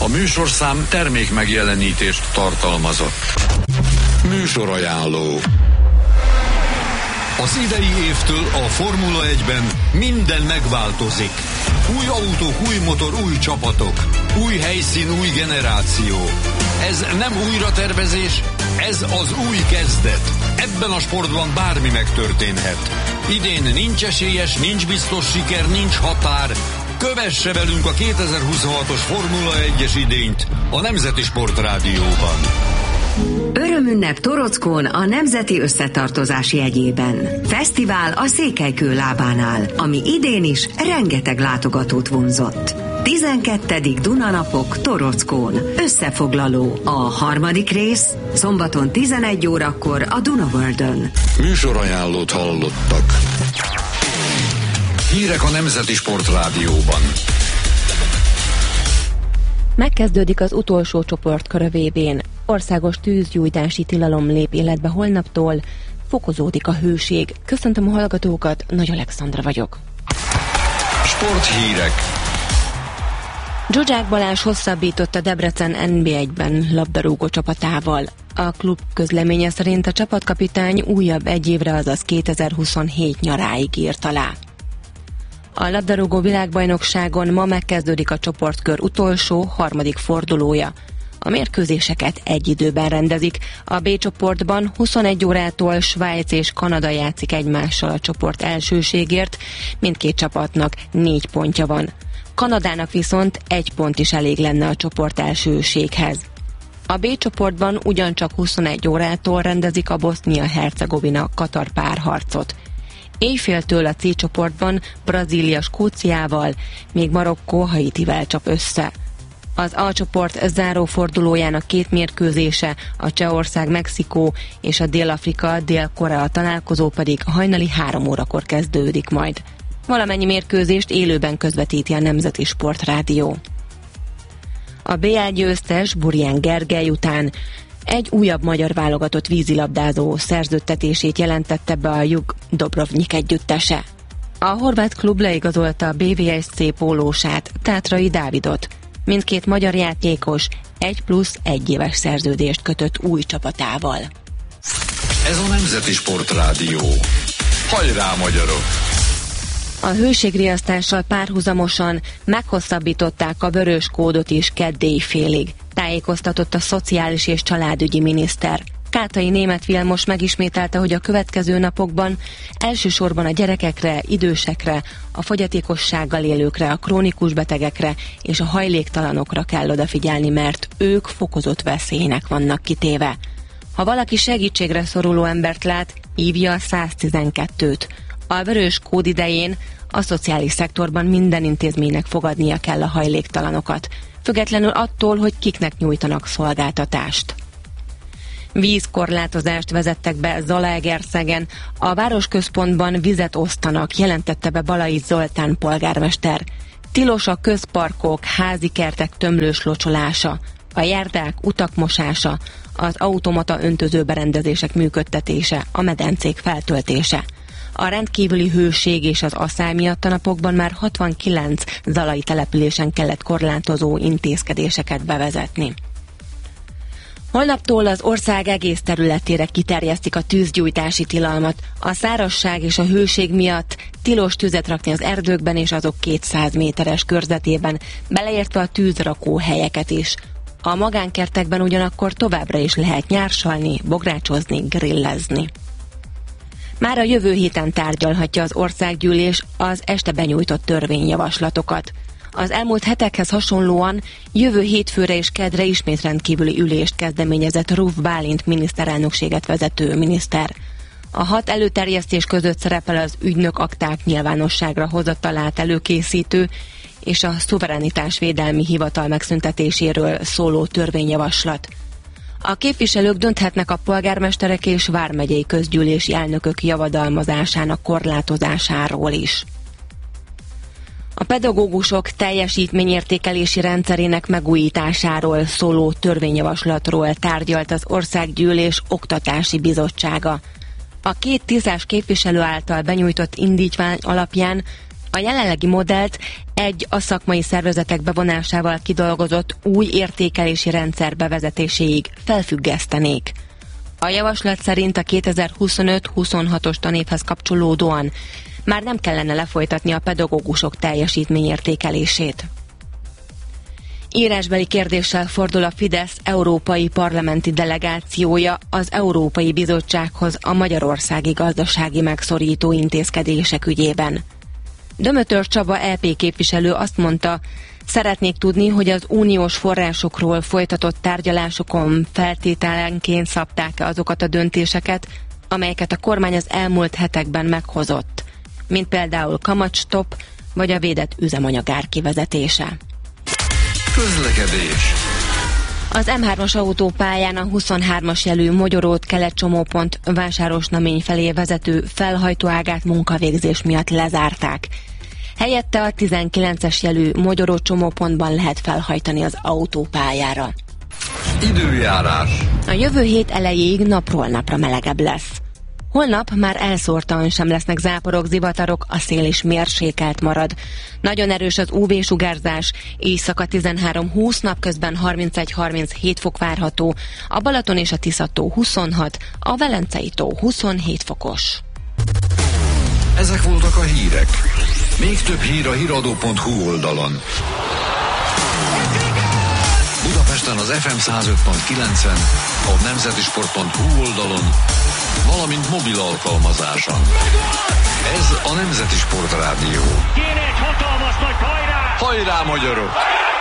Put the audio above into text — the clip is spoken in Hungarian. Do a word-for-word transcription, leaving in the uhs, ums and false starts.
A műsorszám termék megjelenítést tartalmazott. Műsorajánló. Az idei évtől a Formula egyben minden megváltozik. Új autók, új motor, új csapatok. Új helyszín, új generáció. Ez nem újratervezés, ez az új kezdet. Ebben a sportban bármi megtörténhet. Idén nincs esélyes, nincs biztos siker, nincs határ. Kövesse velünk a kétezer-huszonhatos Formula egyes idényt a Nemzeti Sport Rádióban. Örömünnep Torockón a Nemzeti Összetartozás jegyében. Fesztivál a Székelykő lábánál, ami idén is rengeteg látogatót vonzott. tizenkettedik Dunanapok Torockón. Összefoglaló. A harmadik rész szombaton tizenegy órakor a Dunaworldön. Műsorajánlót hallottak. Hírek a Nemzeti Sport Rádióban. Megkezdődik az utolsó csoportkör a vé bén. Országos tűzgyújtási tilalom lép életbe holnaptól. Fokozódik a hőség. Köszöntöm a hallgatókat, Nagy Alexandra vagyok. Sporthírek. Zsuzsák Balázs hosszabbított a Debrecen en bé egyben labdarúgó csapatával. A klub közleménye szerint a csapatkapitány újabb egy évre, azaz kétezer-huszonhét nyaráig írt alá. A labdarúgó világbajnokságon ma megkezdődik a csoportkör utolsó, harmadik fordulója. A mérkőzéseket egy időben rendezik. A B csoportban huszonegy órától Svájc és Kanada játszik egymással a csoport elsőségért, mindkét csapatnak négy pontja van. Kanadának viszont egy pont is elég lenne a csoport elsőséghez. A B csoportban ugyancsak huszonegy órától rendezik a Bosznia-Hercegovina-Katar párharcot. Éjféltől a C csoportban Brazília Skóciával, még Marokkó Haitivel csap össze. Az A csoport záró fordulójának két mérkőzése, a Csehország Mexikó és a Dél-Afrika Dél-Korea találkozó pedig hajnali három órakor kezdődik majd. Valamennyi mérkőzést élőben közvetíti a Nemzeti Sport Rádió. A bé el győztes Burján Gergely után egy újabb magyar válogatott vízilabdázó szerződtetését jelentette be a Jug Dobrovnik együttese. A horvát klub leigazolta a bé vé es cé pólósát, Tátrai Dávidot. Mindkét magyar játékos egy plusz egy éves szerződést kötött új csapatával. Ez a Nemzeti Sport Rádió. Hajrá, magyarok! A hőségriasztással párhuzamosan meghosszabbították a vörös kódot is keddéi félig, tájékoztatott a Szociális és Családügyi Miniszter. Kátai Németh Vilmos megismételte, hogy a következő napokban elsősorban a gyerekekre, idősekre, a fogyatékossággal élőkre, a krónikus betegekre és a hajléktalanokra kell odafigyelni, mert ők fokozott veszélynek vannak kitéve. Ha valaki segítségre szoruló embert lát, hívja a száztizenkettőt. A vörös kód idején a szociális szektorban minden intézménynek fogadnia kell a hajléktalanokat, függetlenül attól, hogy kiknek nyújtanak szolgáltatást. Vízkorlátozást vezettek be Zalaegerszegen, a városközpontban vizet osztanak, jelentette be Balai Zoltán polgármester. Tilos a közparkok, házi kertek tömlős locsolása, a járdák, utak mosása, az automata öntözőberendezések működtetése, a medencék feltöltése. A rendkívüli hőség és az asszály miatt a napokban már hatvankilenc zalai településen kellett korlátozó intézkedéseket bevezetni. Holnaptól az ország egész területére kiterjesztik a tűzgyújtási tilalmat. A szárazság és a hőség miatt tilos tüzet rakni az erdőkben és azok kétszáz méteres körzetében, beleértve a tűzrakó helyeket is. A magánkertekben ugyanakkor továbbra is lehet nyársalni, bográcsozni, grillezni. Már a jövő héten tárgyalhatja az országgyűlés az este benyújtott törvényjavaslatokat. Az elmúlt hetekhez hasonlóan jövő hétfőre és kedre ismét rendkívüli ülést kezdeményezett Ruf Bálint miniszterelnökséget vezető miniszter. A hat előterjesztés között szerepel az ügynök akták nyilvánosságra hozatalát előkészítő és a szuverenitásvédelmi hivatal megszüntetéséről szóló törvényjavaslat. A képviselők dönthetnek a polgármesterek és vármegyei közgyűlési elnökök javadalmazásának korlátozásáról is. A pedagógusok teljesítményértékelési rendszerének megújításáról szóló törvényjavaslatról tárgyalt az Országgyűlés Oktatási Bizottsága. A két tízes képviselő által benyújtott indítvány alapján A jelenlegi modellt egy a szakmai szervezetek bevonásával kidolgozott új értékelési rendszer bevezetéséig felfüggesztenék. A javaslat szerint a kétezer-huszonöt-huszonhatos tanévhez kapcsolódóan már nem kellene lefolytatni a pedagógusok teljesítményértékelését. Írásbeli kérdéssel fordul a Fidesz európai parlamenti delegációja az Európai Bizottsághoz a magyarországi gazdasági megszorító intézkedések ügyében. Dömötör Csaba é pé képviselő azt mondta, szeretnék tudni, hogy az uniós forrásokról folytatott tárgyalásokon feltételenként szabták-e azokat a döntéseket, amelyeket a kormány az elmúlt hetekben meghozott, mint például kamatstopp vagy a védett üzemanyagár kivezetése. Közlekedés. Az em hármas autópályán a huszonhármas jelű Mogyoród kelet csomópont Vásárosnamény felé vezető felhajtóágát munkavégzés miatt lezárták. Helyette a tizenkilences jelű Mogyoród csomópontban lehet felhajtani az autópályára. Időjárás. A jövő hét elejéig napról napra melegebb lesz. Holnap már elszórtan sem lesznek záporok, zivatarok, a szél is mérsékelt marad. Nagyon erős az ú vé-sugárzás, éjszaka tizenhárom-húsz, napközben harmincegy-harminchét fok várható, a Balaton és a Tisza-tó huszonhat, a Velencei-tó huszonhét fokos. Ezek voltak a hírek. Még több hír a híradó pont hú oldalon. Budapesten az ef em száz öt pont kilencen, a nemzetisport pont hú oldalon, valamint mobil alkalmazáson. Ez a Nemzeti Sport Rádió. Kéne egy hatalmas nagy hajrá! Hajrá, magyarok!